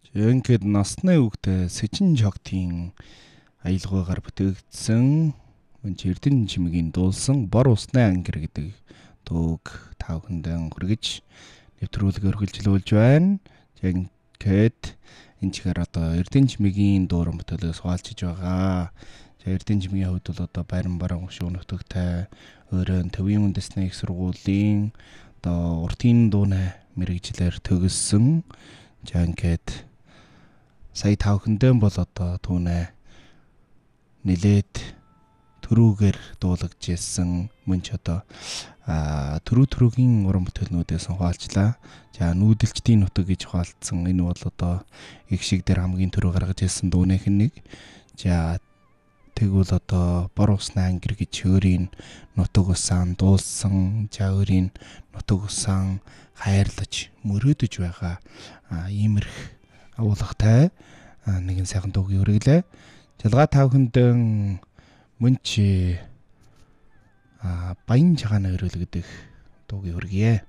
Ингээд насны үгтэй Сэжин Чогтын аялгаагаар бүтээгдсэн мөн Эрдэнэ чимгийн дуулсан Бор усны ангир гэдэг дууг та бүхэндээ хүргэж нэвтрүүлгээр хөлжлүүлж байна. Тэгээд энэ чигээр одоо Эрдэнэ чимгийн дууран бүтээлээс хуваалцж байгаа. За Эрдэнэ чимгийн хувьд бол одоо Байран баран гушуун нутагтай өөрөө Төвийн үндэсний их сургуулийн одоо уртын дууны мэрэгчлэр төгссөн. За ингээд сая тавхандаа бол одоо түүнээ нилээд төрүүгээр дуулагдж ирсэн мөн ч одоо төрүүгийн уран бүтээлнүүдээс хуваалцлаа. За нүүдэлчдийн нутаг гэж хуваалцсан. Энэ бол одоо их шиг дээр хамгийн түрүү гаргаж ирсэн дууных нэг. За тэгвэл одоо Бор усны ангир гэж өөрийн нутаг усаан дуулсан. За өөрийн нутаг усаан хайрлаж мөрөөдөж байгаа иймэрх агуулгатай нэгэн сайхан дууг өргөлээ. Жалгаа тавхандаа мөн чи баян чагааны өрөөл гэдэг дууг өргөе.